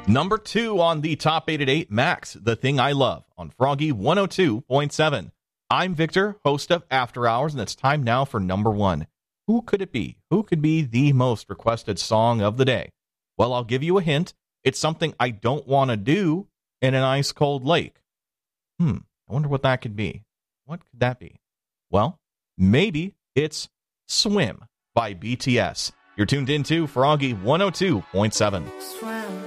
Number 2 on the top 8 at 8, Max, The Thing I Love, on Froggy 102.7. I'm Victor, host of After Hours, and it's time now for number 1. Who could it be? Who could be the most requested song of the day? Well, I'll give you a hint. It's something I don't want to do in an ice cold lake. I wonder what that could be. What could that be? Well, maybe it's Swim by BTS. You're tuned into Froggy 102.7. Swim.